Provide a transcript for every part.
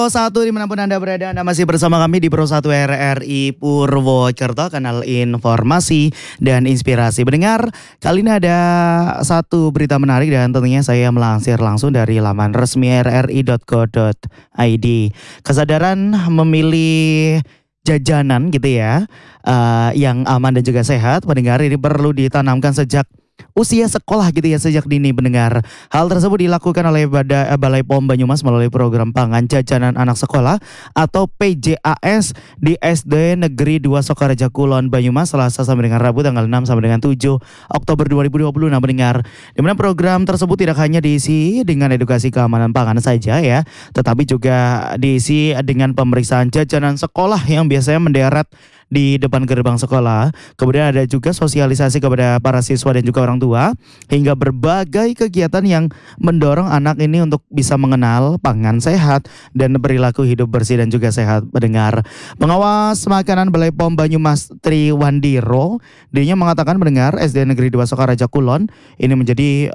Pro 1 dimanapun Anda berada, Anda masih bersama kami di Pro 1 RRI Purwokerto, kanal informasi dan inspirasi. Pendengar, kali ini ada satu berita menarik dan tentunya saya melansir langsung dari laman resmi rri.co.id. Kesadaran memilih jajanan gitu ya, yang aman dan juga sehat, pendengar, ini perlu ditanamkan sejak usia sekolah gitu ya, sejak dini pendengar. Hal tersebut dilakukan oleh Balai POM Banyumas melalui program Pangan Jajanan Anak Sekolah atau PJAS di SD Negeri 2 Sokoraja Kulon Banyumas Selasa sampai dengan Rabu tanggal 6 sampai dengan 7 Oktober 2020 pendengar. Di mana program tersebut tidak hanya diisi dengan edukasi keamanan pangan saja ya, tetapi juga diisi dengan pemeriksaan jajanan sekolah yang biasanya mendarat di depan gerbang sekolah. Kemudian ada juga sosialisasi kepada para siswa dan juga orang tua, hingga berbagai kegiatan yang mendorong anak ini untuk bisa mengenal pangan sehat dan perilaku hidup bersih dan juga sehat pendengar. Pengawas makanan Balai POM Banyumas Triwandiro dirinya mengatakan pendengar, SD Negeri 2 Sokoraja Kulon ini menjadi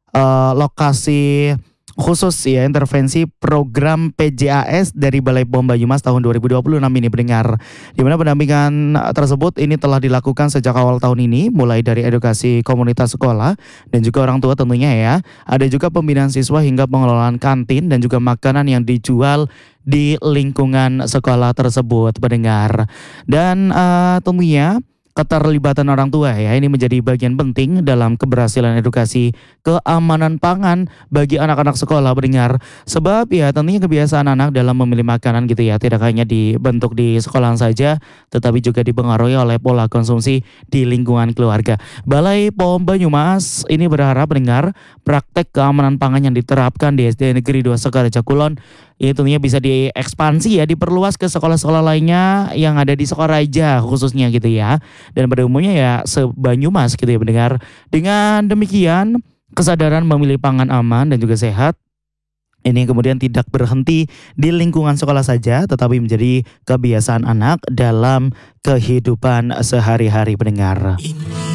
lokasi khusus ya intervensi program PJAS dari Balai POM Banyumas tahun 2026 ini pendengar. Di mana pendampingan tersebut ini telah dilakukan sejak awal tahun ini, mulai dari edukasi komunitas sekolah dan juga orang tua tentunya ya. Ada juga pembinaan siswa hingga pengelolaan kantin dan juga makanan yang dijual di lingkungan sekolah tersebut pendengar. Dan tentunya keterlibatan orang tua ya, ini menjadi bagian penting dalam keberhasilan edukasi keamanan pangan bagi anak-anak sekolah pendengar. Sebab ya tentunya kebiasaan anak dalam memilih makanan gitu ya, tidak hanya dibentuk di sekolah saja, tetapi juga dipengaruhi oleh pola konsumsi di lingkungan keluarga. Balai POM Banyumas ini berharap pendengar, praktek keamanan pangan yang diterapkan di SD Negeri 2 Sokoraja Kulon ini tentunya bisa diekspansi ya, diperluas ke sekolah-sekolah lainnya yang ada di Sokoraja khususnya gitu ya. Dan pada umumnya ya se-Banyumas gitu ya pendengar. Dengan demikian, kesadaran memilih pangan aman dan juga sehat ini kemudian tidak berhenti di lingkungan sekolah saja, tetapi menjadi kebiasaan anak dalam kehidupan sehari-hari pendengar.